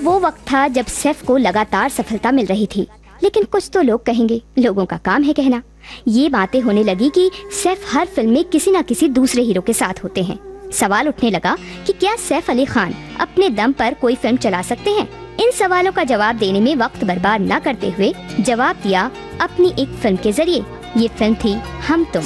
वो वक्त था जब सैफ को लगातार सफलता मिल रही थी, लेकिन कुछ तो लोग कहेंगे, लोगों का काम है कहना। ये बातें होने लगी कि सैफ हर फिल्म में किसी न किसी दूसरे हीरो के साथ होते हैं। सवाल उठने लगा कि क्या सैफ अली खान अपने दम पर कोई फिल्म चला सकते हैं। इन सवालों का जवाब देने में वक्त बर्बाद न करते हुए जवाब दिया अपनी एक फिल्म के जरिए। ये फिल्म थी हम तुम।